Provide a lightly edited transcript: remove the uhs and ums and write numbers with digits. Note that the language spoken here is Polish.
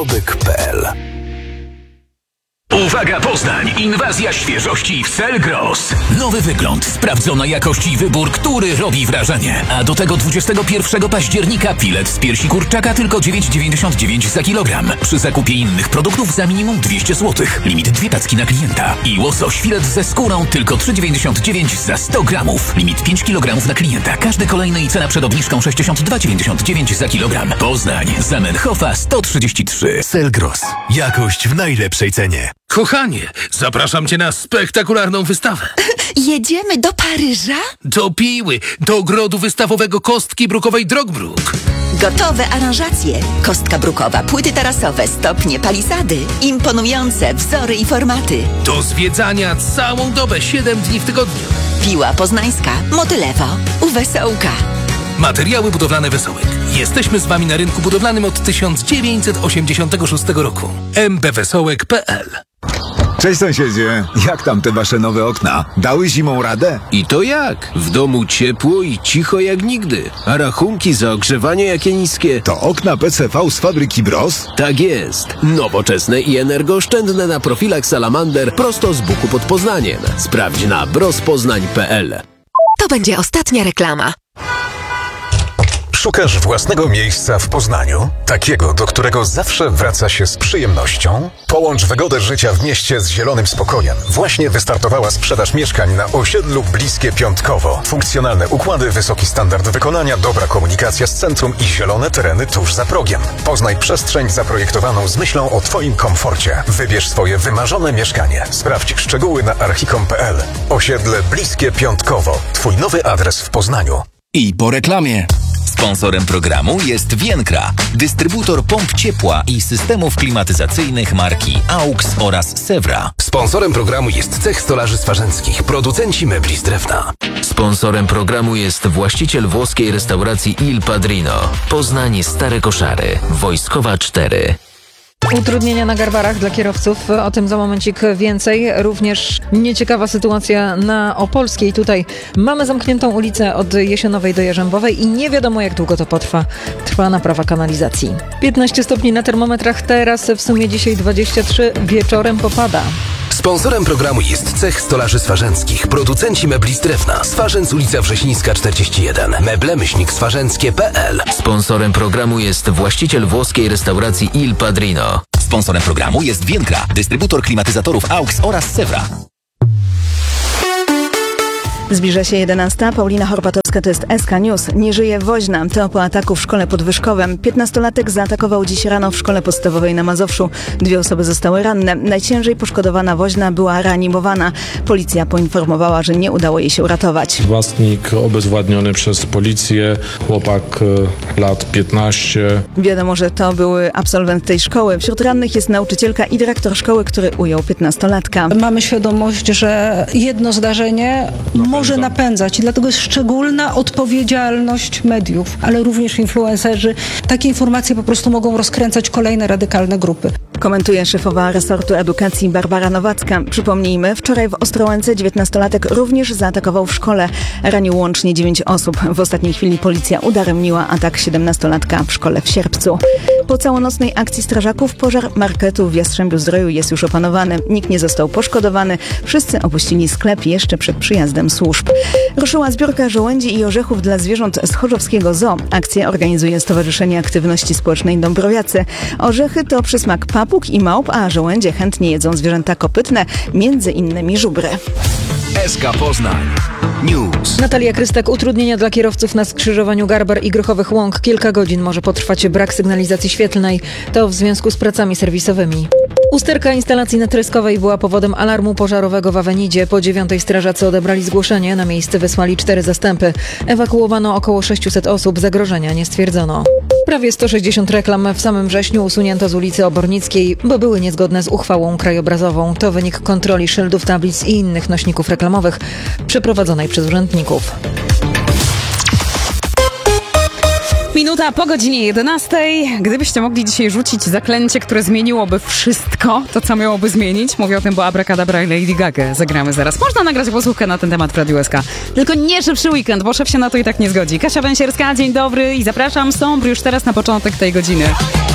Dobyk.pl. Uwaga Poznań! Inwazja świeżości w Selgros. Nowy wygląd, sprawdzona jakość i wybór, który robi wrażenie. A do tego 21 października filet z piersi kurczaka tylko 9,99 za kilogram. Przy zakupie innych produktów za minimum 200 zł. Limit 2 tacki na klienta. I łosoś filet ze skórą tylko 3,99 za 100 gramów. Limit 5 kg na klienta. Każdy kolejny i cena przed obniżką 62,99 za kilogram. Poznań, Zamenhofa 133. Selgros. Jakość w najlepszej cenie. Kochanie, zapraszam cię na spektakularną wystawę. Jedziemy do Paryża? Do Piły, do ogrodu wystawowego Kostki Brukowej Drogbruk. Gotowe aranżacje. Kostka brukowa, płyty tarasowe, stopnie, palisady. Imponujące wzory i formaty. Do zwiedzania całą dobę, 7 dni w tygodniu. Piła poznańska, Motylewo, u Wesołka. Materiały budowlane Wesołek. Jesteśmy z wami na rynku budowlanym od 1986 roku. mbwesołek.pl. Cześć sąsiedzie, jak tam te wasze nowe okna? Dały zimą radę? I to jak? W domu ciepło i cicho jak nigdy. A rachunki za ogrzewanie jakie niskie? To okna PCV z fabryki Bros? Tak jest. Nowoczesne i energooszczędne na profilach Salamander prosto z Buku pod Poznaniem. Sprawdź na brospoznań.pl. To będzie ostatnia reklama. Szukasz własnego miejsca w Poznaniu? Takiego, do którego zawsze wraca się z przyjemnością? Połącz wygodę życia w mieście z zielonym spokojem. Właśnie wystartowała sprzedaż mieszkań na osiedlu Bliskie Piątkowo. Funkcjonalne układy, wysoki standard wykonania, dobra komunikacja z centrum i zielone tereny tuż za progiem. Poznaj przestrzeń zaprojektowaną z myślą o Twoim komforcie. Wybierz swoje wymarzone mieszkanie. Sprawdź szczegóły na archicom.pl. Osiedle Bliskie Piątkowo. Twój nowy adres w Poznaniu. I po reklamie. Sponsorem programu jest Vienkra, dystrybutor pomp ciepła i systemów klimatyzacyjnych marki AUX oraz Sewra. Sponsorem programu jest Cech Stolarzy Swarzeńskich, producenci mebli z drewna. Sponsorem programu jest właściciel włoskiej restauracji Il Padrino. Poznań Stare Koszary. Wojskowa 4. Utrudnienia na garbarach dla kierowców, o tym za momencik więcej. Również nieciekawa sytuacja na Opolskiej. Tutaj mamy zamkniętą ulicę od Jesionowej do Jarzębowej i nie wiadomo jak długo to potrwa. Trwa naprawa kanalizacji. 15 stopni na termometrach, teraz w sumie dzisiaj 23, wieczorem popada. Sponsorem programu jest Cech Stolarzy Swarzeńskich, producenci mebli z drewna. Swarzędz, ulica Wrześnińska 41. Meble-swarzęckie.pl. Sponsorem programu jest właściciel włoskiej restauracji Il Padrino. Sponsorem programu jest Vienkra, dystrybutor klimatyzatorów AUX oraz Sewra. Zbliża się 11. Paulina Horpatowska, to jest SK News. Nie żyje woźna. To po ataku w szkole pod Wyszkowem. 15-latek zaatakował dziś rano w szkole podstawowej na Mazowszu. 2 osoby zostały ranne. Najciężej poszkodowana woźna była reanimowana. Policja poinformowała, że nie udało jej się uratować. Napastnik obezwładniony przez policję. Chłopak lat 15. Wiadomo, że to były absolwent tej szkoły. Wśród rannych jest nauczycielka i dyrektor szkoły, który ujął 15-latka. Mamy świadomość, że jedno zdarzenie może napędzać i dlatego jest szczególna odpowiedzialność mediów, ale również influencerzy. Takie informacje po prostu mogą rozkręcać kolejne radykalne grupy. Komentuje szefowa resortu edukacji Barbara Nowacka. Przypomnijmy, wczoraj w Ostrołęce 19-latek również zaatakował w szkole. Ranił łącznie 9 osób. W ostatniej chwili policja udaremniła atak 17-latka w szkole w Sierpcu. Po całonocnej akcji strażaków pożar marketu w Jastrzębiu-Zdroju jest już opanowany. Nikt nie został poszkodowany. Wszyscy opuścili sklep jeszcze przed przyjazdem służb. Ruszyła zbiórka żołędzi i orzechów dla zwierząt z Chorzowskiego Zoo. Akcję organizuje Stowarzyszenie Aktywności Społecznej Dąbrowiacy. Orzechy to przysmak papug i małp, a żołędzie chętnie jedzą zwierzęta kopytne, między innymi żubry. SK Poznań News. Natalia Krystak, utrudnienia dla kierowców na skrzyżowaniu Garbar i Grochowych Łąk. Kilka godzin może potrwać brak sygnalizacji świetlnej. To w związku z pracami serwisowymi. Usterka instalacji na Treskowej była powodem alarmu pożarowego w Awenidzie. Po 9:00 strażacy odebrali zgłoszenie. Na miejsce wysłali 4 zastępy. Ewakuowano około 600 osób. Zagrożenia nie stwierdzono. Prawie 160 reklam w samym wrześniu usunięto z ulicy Obornickiej, bo były niezgodne z uchwałą krajobrazową. To wynik kontroli szyldów, tablic i innych nośników reklamowych przeprowadzonej przez urzędników. Minuta po godzinie 11. Gdybyście mogli dzisiaj rzucić zaklęcie, które zmieniłoby wszystko, to co miałoby zmienić? Mówię o tym, bo Abracadabra i Lady Gaga zagramy zaraz. Można nagrać posłuchkę na ten temat w Radiu SK. Tylko nie szybszy weekend, bo szef się na to i tak nie zgodzi. Kasia Węsierska, dzień dobry i zapraszam. Sombr już teraz na początek tej godziny.